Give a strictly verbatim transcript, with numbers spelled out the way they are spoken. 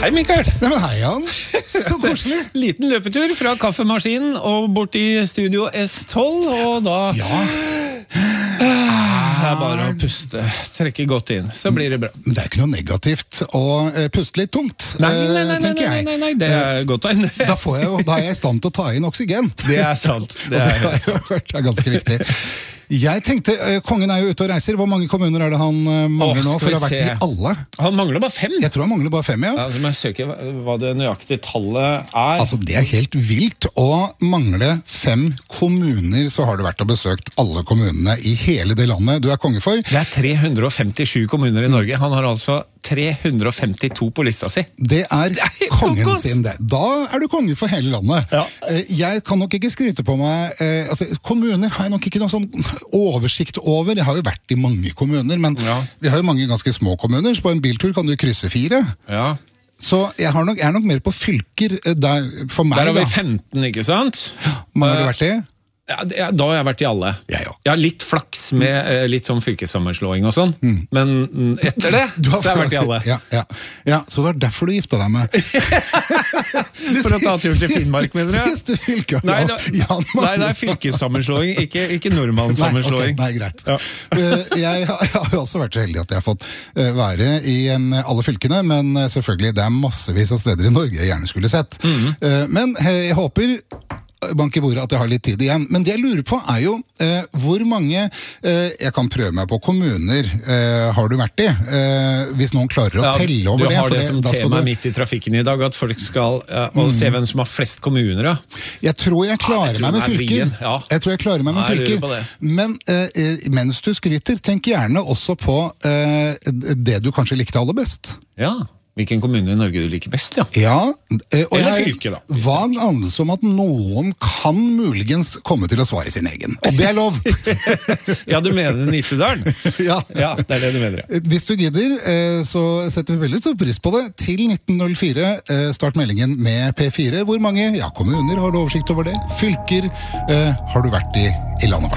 Hei, Mikael. Nei, men hei, Jan. Så koselig. Liten løpetur fra kaffemaskinen og bort i Studio S tolv, og da Ja. Det er bare å puste, trekke godt inn, så blir det bra. Men det er ikke noe negativt å eh, puste litt tungt, Nei, nei, nei, nei, eh, tenker nei, jeg. nei, nei, det er godt tegn. Da, får jeg jo, da er jeg i stand til å ta inn oksygen. Det er sant. Det, Det er og det har jeg hørt er ganske viktig. Jeg tenkte, eh, kongen er jo ute og reiser. Hvor mange kommuner er det han eh, mangler Åh, nå? skal For vi å ha vært se. i alle. Han mangler bare fem. Jeg tror han mangler bare fem, ja. Ja, så må jeg søke hva- hva det nøyaktige tallet er. Altså, det er helt vilt. Å mangle fem kommuner, så har du vært og besøkt alle kommunene i hele det landet du er konge for. Det er tre hundre og femtisju kommuner i Norge. Han har altså tre hundre og femtito på lista si. Det er, Det er helt kongen kokos! sin, det. Da er du konge for hele landet. Ja. Eh, Jeg kan nok ikke skryte på meg eh, altså, kommuner har jeg nok ikke noen sånn oversikt over. Jeg har jo vært i mange kommuner, men Ja. vi har jo mange ganske små kommuner, så på en biltur kan du krysse fire. Ja. Så jeg, har nok, jeg er nok mer på fylker eh, der, for meg. Der har vi da. femten, ikke sant? Mange har du vært i? Ja, det- ja, da har jeg vært i alle. Jeg også. Jeg har litt flaks med eh, litt sånn fylkessammenslåing og sånn, men mm, etter det Du har- så har jeg vært i alle. Ja, ja. ja, så det var derfor du gifta deg med. For å ta turen til Finnmark, mener du? Siste fylke. Nei, ja, det, Jan nei, det er fylkessammenslåing, ikke, ikke nordmannssammenslåing. Nei, ok, nei, greit. Ja. Eh, jeg, har- jeg har jo også vært så heldig at jeg har fått eh, være i en, alle fylkene, men eh, selvfølgelig, det er massevis av steder i Norge jeg gjerne skulle sett. Mhm. Eh, Men eh, jeg håper bank i bordet at jeg har litt tid igjen. Men det jeg lurer på er jo eh, hvor mange eh, jeg kan prøve meg på kommuner eh, har du vært i? Eh, hvis noen klarer å Ja, telle over du det. har for det som da skal tema du- midt i trafikken i dag, at folk skal ja, og se hvem som har flest kommuner. Ja. Jeg tror jeg klarer jeg tror meg med den er fylker. vrien, ja. Jeg tror jeg klarer meg med Ja, jeg lurer fylker. på det. Men eh, eh, mens du skryter, tenk gjerne også på eh, det du kanskje likte aller best. Ja. Hvilken kommune i Norge du liker best, ja. Ja, eh, og Eller jeg fylke, da. vag anelse om at noen kan muligens komme til å svare sin egen. Og det er lov! Ja, du mener Nittedalen? Ja. Ja, det er det du mener. Ja. Hvis du gidder, eh, så setter vi veldig stor pris på det. Til nitten null fire, eh, start meldingen med P fire. Hvor mange ja, kommuner har du oversikt over det? Fylker eh, har du vært i i landet vårt?